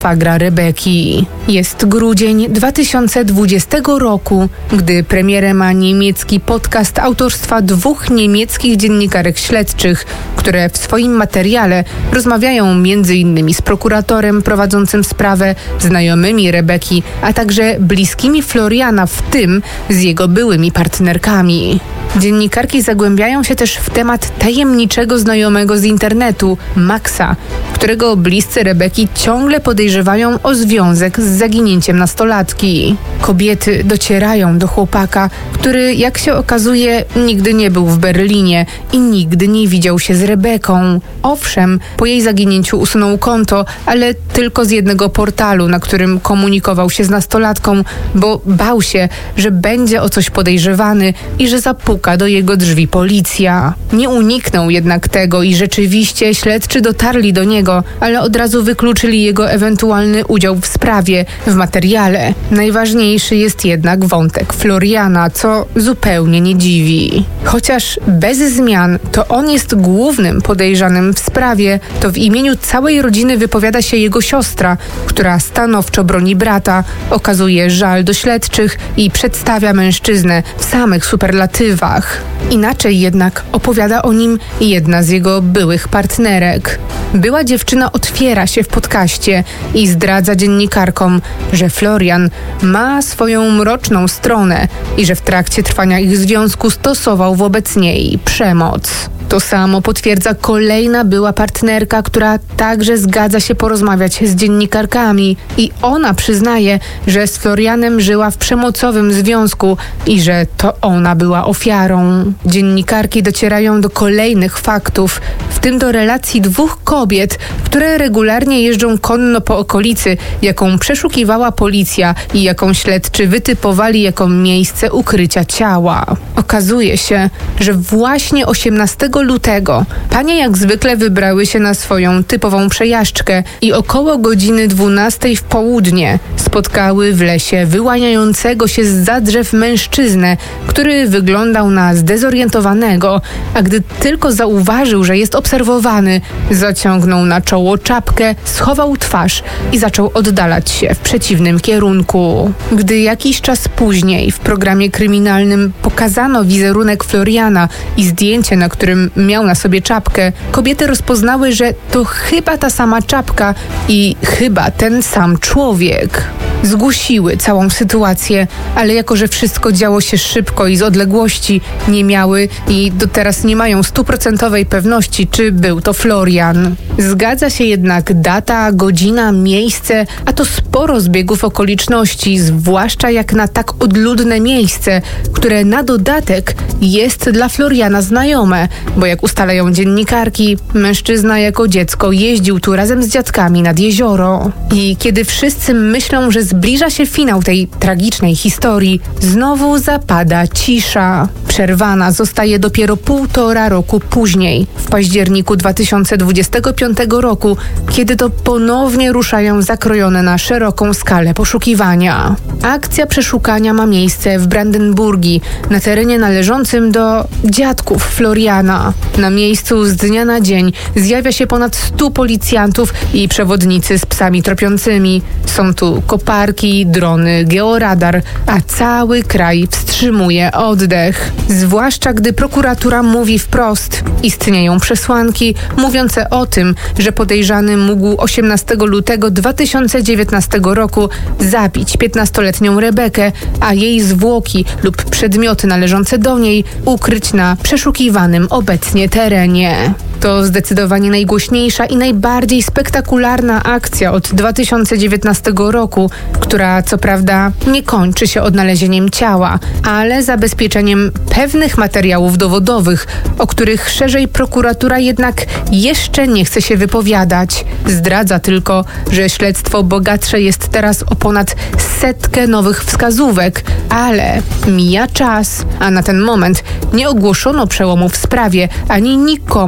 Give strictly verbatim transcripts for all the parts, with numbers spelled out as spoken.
szwagra Rebeki. Jest grudzień dwa tysiące dwudziestego roku, gdy premierę ma niemiecki podcast autorstwa dwóch niemieckich dziennikarek śledczych, które w swoim materiale rozmawiają między innymi z prokuratorem prowadzącym sprawę, znajomymi Rebeki, a także bliskimi Floriana, w tym z jego byłymi partnerkami. Dziennikarki zagłębiają się też w temat tajemniczego znajomego z internetu, Maxa, którego bliscy Rebeki ciągle podejrzewają o związek z zaginięciem nastolatki. Kobiety docierają do chłopaka, który, jak się okazuje, nigdy nie był w Berlinie i nigdy nie widział się z Rebeką. Owszem, po jej zaginięciu usunął konto, ale tylko z jednego portalu, na którym komunikował się z nastolatką, bo bał się, że będzie o coś podejrzewany i że zapuka do jego drzwi policja. Nie uniknął jednak tego i rzeczywiście śledczy dotarli do niego, ale od razu wykluczyli jego ewentualny udział w sprawie. W materiale najważniejszy jest jednak wątek Floriana, co zupełnie nie dziwi. Chociaż bez zmian to on jest głównym podejrzanym w sprawie, to w imieniu całej rodziny wypowiada się jego siostra, która stanowczo broni brata, okazuje żal do śledczych i przedstawia mężczyznę w samych superlatywach. Inaczej jednak opowiada o nim jedna z jego byłych partnerek. Była dziewczyna otwiera się w podcaście i zdradza dziennikarkom, że Florian ma swoją mroczną stronę i że w trakcie trwania ich związku stosował wobec niej przemoc. To samo potwierdza kolejna była partnerka, która także zgadza się porozmawiać z dziennikarkami i ona przyznaje, że z Florianem żyła w przemocowym związku i że to ona była ofiarą. Dziennikarki docierają do kolejnych faktów, w tym do relacji dwóch kobiet, które regularnie jeżdżą konno po okolicy, jaką przeszukiwała policja i jaką śledczy wytypowali jako miejsce ukrycia ciała. Okazuje się, że właśnie osiemnastego lutego panie jak zwykle wybrały się na swoją typową przejażdżkę i około godziny dwunastej w południe spotkały w lesie wyłaniającego się zza drzew mężczyznę, który wyglądał na zdezorientowanego, a gdy tylko zauważył, że jest obserwowany, zaciągnął na czoło czapkę, schował twarz i zaczął oddalać się w przeciwnym kierunku. Gdy jakiś czas później w programie kryminalnym pokazano wizerunek Floriana i zdjęcie, na którym miał na sobie czapkę, kobiety rozpoznały, że to chyba ta sama czapka i chyba ten sam człowiek. Zgłosiły całą sytuację, ale jako że wszystko działo się szybko i z odległości, nie miały i do teraz nie mają stuprocentowej pewności, czy był to Florian. Zgadza się jednak data, godzina, miejsce, a to sporo zbiegów okoliczności, zwłaszcza jak na tak odludne miejsce, które na dodatek jest dla Floriana znajome, bo jak ustalają dziennikarki, mężczyzna jako dziecko jeździł tu razem z dziadkami nad jezioro. I kiedy wszyscy myślą, że zbliża się finał tej tragicznej historii, znowu zapada cisza. Przerwana zostaje dopiero półtora roku później, w październiku dwa tysiące dwudziestego piątego roku, kiedy to ponownie ruszają zakrojone na szeroką skalę poszukiwania. Akcja przeszukania ma miejsce w Brandenburgii, na terenie należącym do dziadków Floriana. Na miejscu z dnia na dzień zjawia się ponad stu policjantów i przewodnicy z psami tropiącymi. Są tu koparki, drony, georadar, a cały kraj wstrzymuje oddech. Zwłaszcza gdy prokuratura mówi wprost. Istnieją przesłanki mówiące o tym, że podejrzany mógł osiemnastego lutego dwa tysiące dziewiętnastego roku zabić piętnastoletnią Rebekę, a jej zwłoki lub przedmioty należące do niej ukryć na przeszukiwanym obecnie terenie. To zdecydowanie najgłośniejsza i najbardziej spektakularna akcja od dwa tysiące dziewiętnastego roku, która co prawda nie kończy się odnalezieniem ciała, ale zabezpieczeniem pewnych materiałów dowodowych, o których szerzej prokuratura jednak jeszcze nie chce się wypowiadać. Zdradza tylko, że śledztwo bogatsze jest teraz o ponad setkę nowych wskazówek, ale mija czas, a na ten moment nie ogłoszono przełomu w sprawie, ani nikomu nie postawiono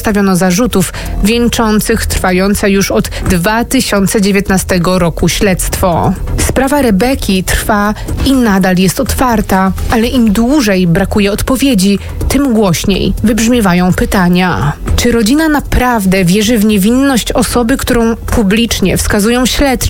postawiono zarzutów wieńczących trwające już od dwa tysiące dziewiętnastego roku śledztwo. Sprawa Rebeki trwa i nadal jest otwarta, ale im dłużej brakuje odpowiedzi, tym głośniej wybrzmiewają pytania. Czy rodzina naprawdę wierzy w niewinność osoby, którą publicznie wskazują śledczy?